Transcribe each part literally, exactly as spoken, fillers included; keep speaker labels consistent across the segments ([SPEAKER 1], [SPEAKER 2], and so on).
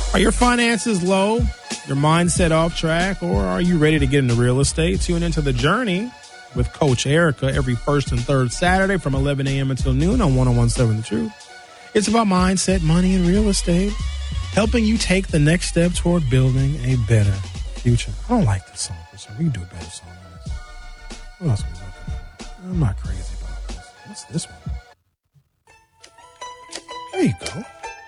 [SPEAKER 1] Are your finances low? Your mindset off track? Or are you ready to get into real estate? Tune into The Journey with Coach Erica every first and third Saturday from eleven a.m. until noon on one oh one seven The Truth. It's about mindset, money, and real estate, helping you take the next step toward building a better future. I don't like this song, so we can do a better song than this. What else are we looking at? I'm not crazy about this. What's this one? There you go.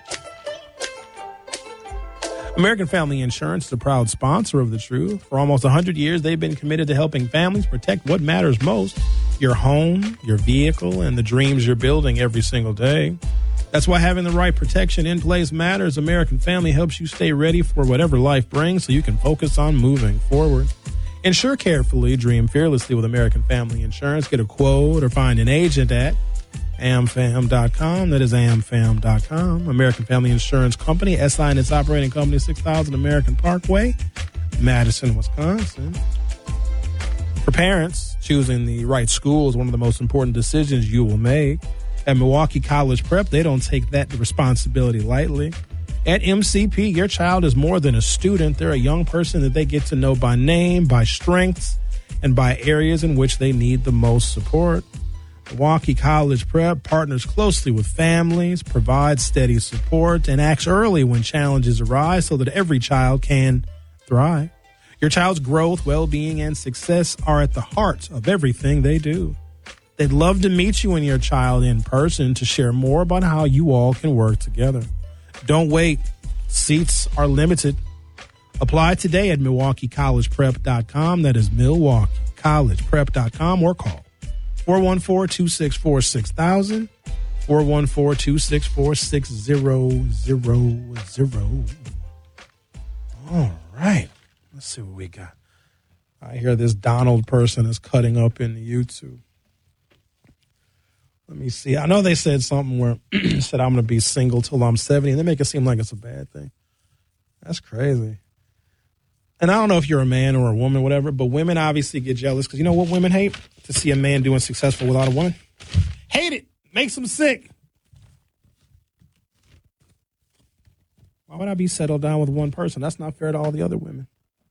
[SPEAKER 1] American Family Insurance is a proud sponsor of The Truth. For almost one hundred years, they've been committed to helping families protect what matters most, your home, your vehicle, and the dreams you're building every single day. That's why having the right protection in place matters. American Family helps you stay ready for whatever life brings so you can focus on moving forward. Insure carefully, dream fearlessly with American Family Insurance. Get a quote or find an agent at A M fam dot com. That is A M fam dot com. American Family Insurance Company, S I and its operating company, six thousand American Parkway, Madison, Wisconsin. For parents, choosing the right school is one of the most important decisions you will make. At Milwaukee College Prep, they don't take that responsibility lightly. At M C P, your child is more than a student. They're a young person that they get to know by name, by strengths, and by areas in which they need the most support. Milwaukee College Prep partners closely with families, provides steady support, and acts early when challenges arise so that every child can thrive. Your child's growth, well-being, and success are at the heart of everything they do. They'd love to meet you and your child in person to share more about how you all can work together. Don't wait. Seats are limited. Apply today at milwaukee college prep dot com. That is milwaukee college prep dot com, or call four one four, two six four, six thousand, four one four, two six four, six zero zero zero. All right. Let's see what we got. I hear this Donald person is cutting up in YouTube. Let me see. I know they said something where said I'm going to be single till I'm seventy, and they make it seem like it's a bad thing. That's crazy. And I don't know if you're a man or a woman, whatever, but women obviously get jealous because you know what women hate? To see a man doing successful without a woman. Hate it. Makes them sick. Why would I be settled down with one person? That's not fair to all the other women.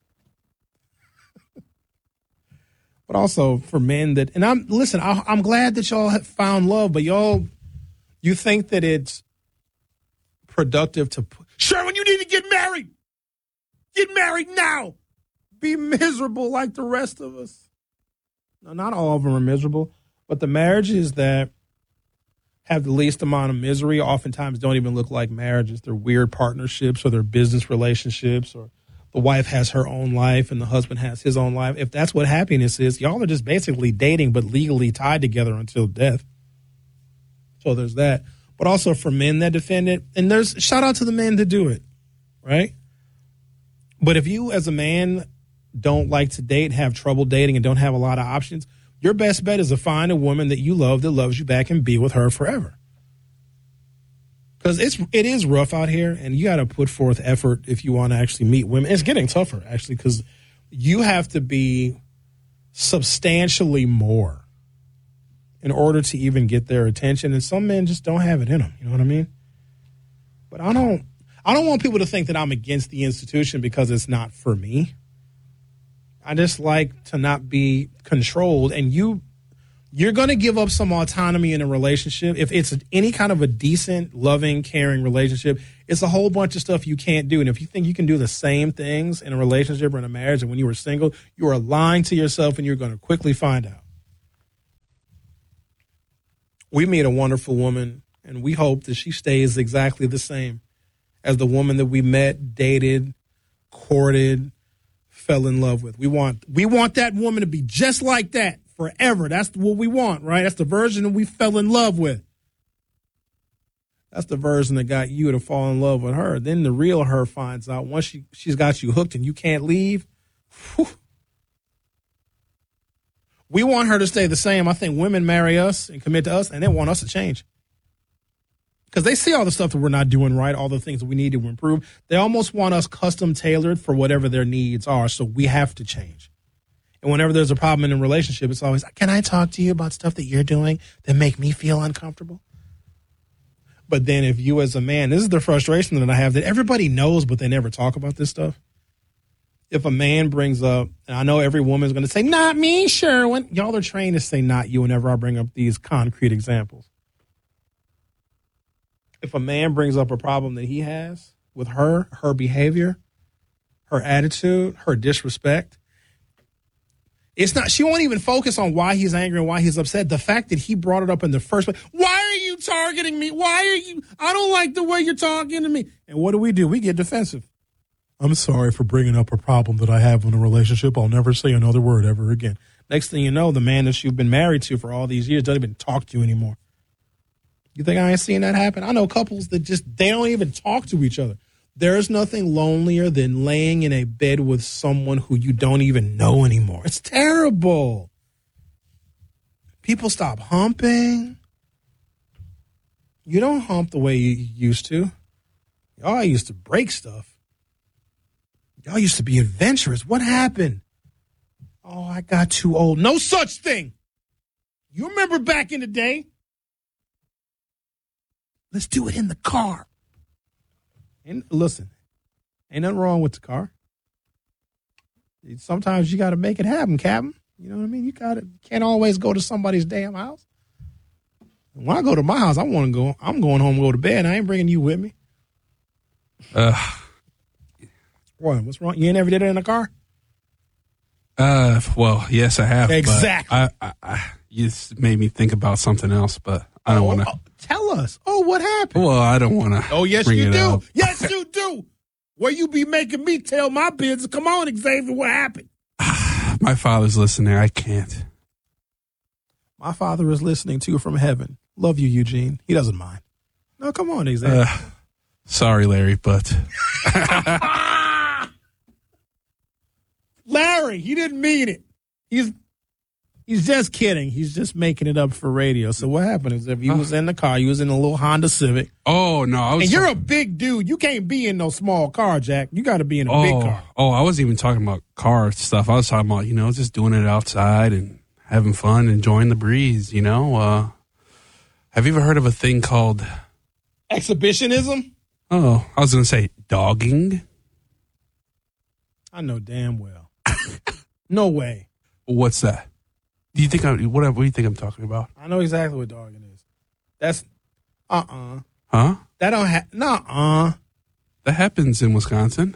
[SPEAKER 1] But also for men that, and I'm, listen, I, I'm glad that y'all have found love, but y'all, you think that it's productive to, Sherwin, you need to get married. Get married now. Be miserable like the rest of us. No, not all of them are miserable, but the marriages that have the least amount of misery oftentimes don't even look like marriages. They're weird partnerships, or they're business relationships, or the wife has her own life and the husband has his own life. If that's what happiness is, y'all are just basically dating but legally tied together until death. So there's that. But also for men that defend it, and there's shout out to the men that do it, right? But if you as a man don't like to date, have trouble dating, and don't have a lot of options, your best bet is to find a woman that you love, that loves you back, and be with her forever. Because it's it is rough out here, and you got to put forth effort if you want to actually meet women. It's getting tougher, actually, because you have to be substantially more in order to even get their attention, and some men just don't have it in them. You know what I mean? But I don't. I don't want people to think that I'm against the institution because it's not for me. I just like to not be controlled, and you, you're going to give up some autonomy in a relationship. If it's any kind of a decent, loving, caring relationship, it's a whole bunch of stuff you can't do. And if you think you can do the same things in a relationship or in a marriage and when you were single, you are lying to yourself, and you're going to quickly find out. We meet a wonderful woman, and we hope that she stays exactly the same as the woman that we met, dated, courted, fell in love with. We want we want that woman to be just like that forever. That's what we want, right? That's the version that we fell in love with. That's the version that got you to fall in love with her. Then the real her finds out once she, she's got you hooked and you can't leave. Whew. We want her to stay the same. I think women marry us and commit to us, and they want us to change. Because they see all the stuff that we're not doing right, all the things that we need to improve. They almost want us custom tailored for whatever their needs are, so we have to change. And whenever there's a problem in a relationship, it's always, can I talk to you about stuff that you're doing that make me feel uncomfortable? But then if you as a man, this is the frustration that I have, that everybody knows, but they never talk about this stuff. If a man brings up, and I know every woman's going to say, not me, Sherwin. Y'all are trained to say not you whenever I bring up these concrete examples. If a man brings up a problem that he has with her, her behavior, her attitude, her disrespect, it's not, she won't even focus on why he's angry and why he's upset. The fact that he brought it up in the first place. Why are you targeting me? Why are you, I don't like the way you're talking to me. And what do we do? We get defensive. I'm sorry for bringing up a problem that I have in a relationship. I'll never say another word ever again. Next thing you know, the man that you've been married to for all these years doesn't even talk to you anymore. You think I ain't seen that happen? I know couples that just, they don't even talk to each other. There's nothing lonelier than laying in a bed with someone who you don't even know anymore. It's terrible. People stop humping. You don't hump the way you used to. Y'all used to break stuff. Y'all used to be adventurous. What happened? Oh, I got too old. No such thing. You remember back in the day? Let's do it in the car. And listen, ain't nothing wrong with the car. Sometimes you got to make it happen, Captain. You know what I mean? You got to can't always go to somebody's damn house. When I go to my house, I want to go. I'm going home and go to bed. I ain't bringing you with me.
[SPEAKER 2] Uh,
[SPEAKER 1] what? What's wrong? You ain't ever did it in a car?
[SPEAKER 2] Uh, well, yes, I have.
[SPEAKER 1] Exactly.
[SPEAKER 2] But I, I, I, you just made me think about something else, but I don't
[SPEAKER 1] oh,
[SPEAKER 2] want to.
[SPEAKER 1] Oh, tell us. Oh, what happened?
[SPEAKER 2] Well, I don't want to.
[SPEAKER 1] Oh, yes,
[SPEAKER 2] bring
[SPEAKER 1] you
[SPEAKER 2] it
[SPEAKER 1] do.
[SPEAKER 2] up.
[SPEAKER 1] Yes, you do. Well, you be making me tell my business. Come on, Xavier, what happened?
[SPEAKER 2] My father's listening. I can't.
[SPEAKER 1] My father is listening to you from heaven. Love you, Eugene. He doesn't mind. No, come on, Xavier.
[SPEAKER 2] Uh, sorry, Larry, but.
[SPEAKER 1] Larry, he didn't mean it. He's he's just kidding. He's just making it up for radio. So what happened is if you was in the car, you was in a little Honda Civic.
[SPEAKER 2] Oh, no. I was
[SPEAKER 1] and you're
[SPEAKER 2] talking-
[SPEAKER 1] a big dude. You can't be in no small car, Jack. You got to be in a
[SPEAKER 2] oh,
[SPEAKER 1] big car.
[SPEAKER 2] Oh, I wasn't even talking about car stuff. I was talking about, you know, just doing it outside and having fun, enjoying the breeze, you know. Uh, have you ever heard of a thing called...
[SPEAKER 1] Exhibitionism?
[SPEAKER 2] Oh, I was going to say dogging.
[SPEAKER 1] I know damn well. No way.
[SPEAKER 2] What's that? Do you think I? What, what do you think I'm talking about?
[SPEAKER 1] I know exactly what dogging is. That's uh uh
[SPEAKER 2] Huh?
[SPEAKER 1] That don't have no uh.
[SPEAKER 2] That happens in Wisconsin.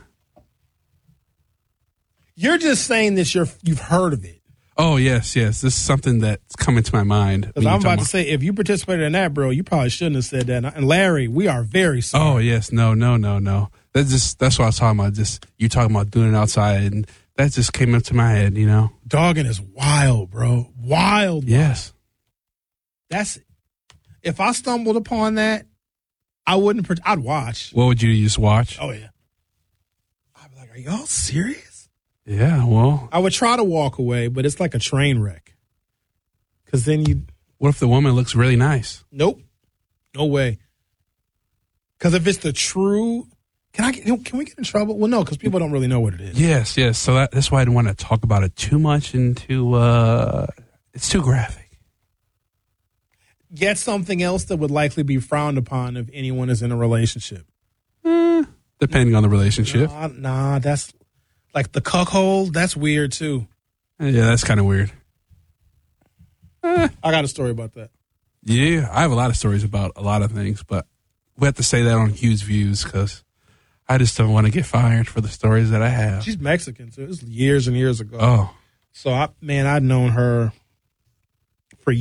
[SPEAKER 1] You're just saying this. You're you've heard of it.
[SPEAKER 2] Oh yes, yes. This is something that's coming to my mind.
[SPEAKER 1] Because I'm about to say, if you participated in that, bro, you probably shouldn't have said that. And Larry, we are very sorry.
[SPEAKER 2] Oh yes, no, no, no, no. That's just that's what I was talking about. Just you talking about doing it outside, and that just came up to my head. You know,
[SPEAKER 1] dogging is wild, bro. Wild.
[SPEAKER 2] Yes.
[SPEAKER 1] That's if I stumbled upon that, I wouldn't. I'd watch.
[SPEAKER 2] What would you just watch?
[SPEAKER 1] Oh yeah. I'd be like, are y'all serious?
[SPEAKER 2] Yeah. Well,
[SPEAKER 1] I would try to walk away, but it's like a train wreck. Because then you.
[SPEAKER 2] What if the woman looks really nice?
[SPEAKER 1] Nope. No way. Because if it's the true. Can I get, can we get in trouble? Well, no, because people don't really know what it is.
[SPEAKER 2] Yes, yes. So that, that's why I didn't want to talk about it too much and too, uh, it's too graphic.
[SPEAKER 1] Get something else that would likely be frowned upon if anyone is in a relationship.
[SPEAKER 2] Eh, depending on the relationship.
[SPEAKER 1] Nah, nah, that's like the cuckold. That's weird too.
[SPEAKER 2] Yeah, that's kind of weird. Eh.
[SPEAKER 1] I got a story about that.
[SPEAKER 2] Yeah, I have a lot of stories about a lot of things, but we have to say that on Hugh's Views because I just don't want to get fired for the stories that I have.
[SPEAKER 1] She's Mexican, so it was years and years ago.
[SPEAKER 2] Oh.
[SPEAKER 1] So, I, man, I'd known her